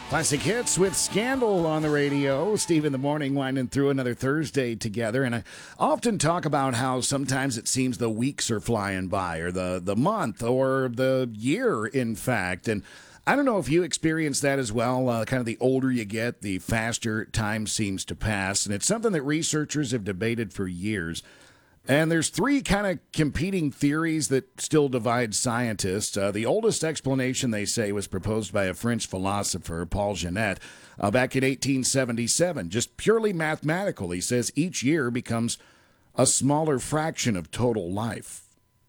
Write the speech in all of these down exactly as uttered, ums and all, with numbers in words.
Classic hits with Scandal on the radio. Steve in the morning winding through another Thursday together. And I often talk about how sometimes it seems the weeks are flying by, or the, the month, or the year, in fact. And I don't know if you experience that as well. Uh, kind of the older you get, the faster time seems to pass. And it's something that researchers have debated for years. And there's three kind of competing theories that still divide scientists. Uh, the oldest explanation, they say, was proposed by a French philosopher, Paul Janet, uh, back in eighteen seventy-seven. Just purely mathematical. He says each year becomes a smaller fraction of total life.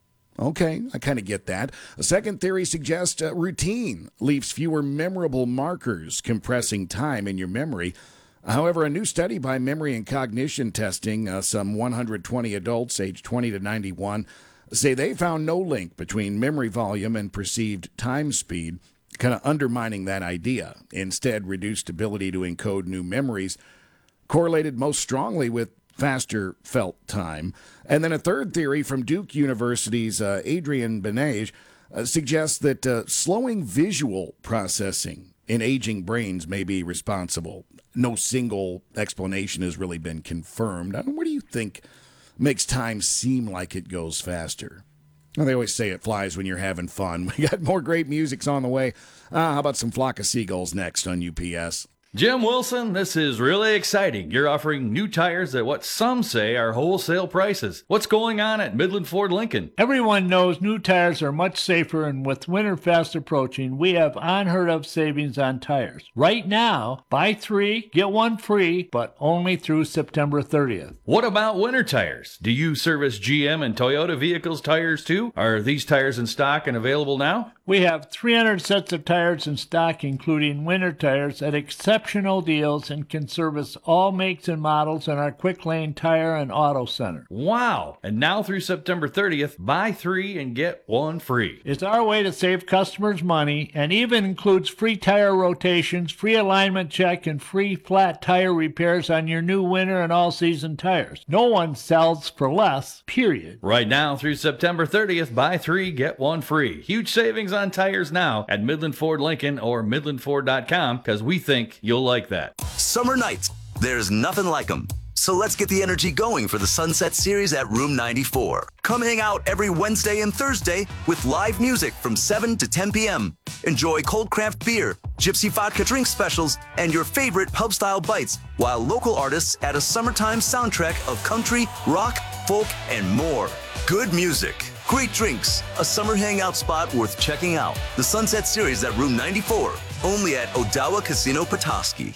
Okay, I kind of get that. A second theory suggests uh, routine leaves fewer memorable markers, compressing time in your memory. However, a new study by Memory and Cognition Testing, uh, some one hundred twenty adults aged twenty to ninety-one, say they found no link between memory volume and perceived time speed, kind of undermining that idea. Instead, reduced ability to encode new memories correlated most strongly with faster felt time. And then a third theory from Duke University's uh, Adrian Benage uh, suggests that uh, slowing visual processing in aging brains may be responsible. No single explanation has really been confirmed. I don't, what do you think makes time seem like it goes faster? Well, they always say it flies when you're having fun. We got more great musics on the way. Uh, how about some Flock of Seagulls next on U P S? Jim Wilson, this is really exciting. You're offering new tires at what some say are wholesale prices. What's going on at Midland Ford Lincoln? Everyone knows new tires are much safer, and with winter fast approaching, we have unheard of savings on tires. Right now, buy three, get one free, but only through September thirtieth. What about winter tires? Do you service G M and Toyota vehicles tires too? Are these tires in stock and available now? We have three hundred sets of tires in stock, including winter tires, at exceptional deals, and can service all makes and models in our Quick Lane Tire and Auto Center. Wow! And now through September thirtieth, buy three and get one free. It's our way to save customers money, and even includes free tire rotations, free alignment check, and free flat tire repairs on your new winter and all-season tires. No one sells for less, period. Right now through September thirtieth, buy three, get one free. Huge savings on tires now at Midland Ford Lincoln or midland ford dot com, because we think you'll like that. Summer nights, there's nothing like them. So let's get the energy going for the Sunset Series at Room ninety-four. Come hang out every Wednesday and Thursday with live music from seven to ten p.m. Enjoy cold craft beer, gypsy vodka drink specials, and your favorite pub-style bites, while local artists add a summertime soundtrack of country, rock, folk, and more. Good music, great drinks, a summer hangout spot worth checking out. The Sunset Series at Room ninety-four, only at Odawa Casino Petoskey.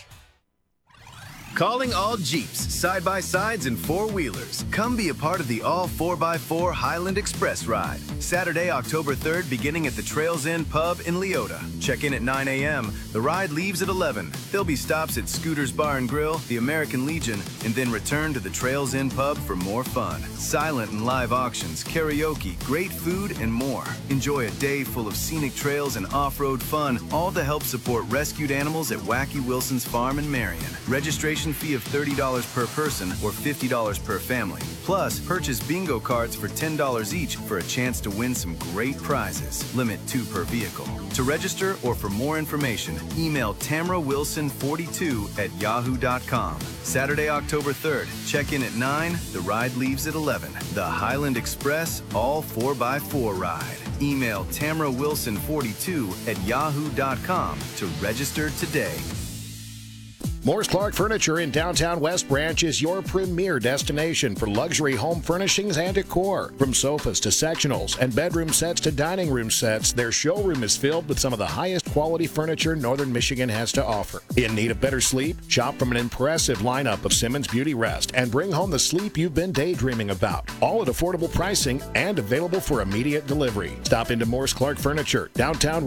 Calling all Jeeps, side-by-sides, and four-wheelers. Come be a part of the all four by four Highland Express ride. Saturday, October third, beginning at the Trails Inn Pub in Leota. Check in at nine a.m. The ride leaves at eleven. There'll be stops at Scooter's Bar and Grill, the American Legion, and then return to the Trails Inn Pub for more fun. Silent and live auctions, karaoke, great food, and more. Enjoy a day full of scenic trails and off-road fun, all to help support rescued animals at Wacky Wilson's Farm in Marion. Registration fee of thirty dollars per person or fifty dollars per family. Plus, purchase bingo cards for ten dollars each for a chance to win some great prizes. Limit two per vehicle. To register or for more information, email tamara wilson forty-two at yahoo dot com. Saturday, October third, check in at nine, the ride leaves at eleven. The Highland Express all four by four ride. Email tamara wilson forty-two at yahoo dot com to register today. Morris Clark Furniture in downtown West Branch is your premier destination for luxury home furnishings and decor. From sofas to sectionals and bedroom sets to dining room sets, their showroom is filled with some of the highest quality furniture Northern Michigan has to offer. In need of better sleep? Shop from an impressive lineup of Simmons Beauty Rest and bring home the sleep you've been daydreaming about. All at affordable pricing and available for immediate delivery. Stop into Morris Clark Furniture, downtown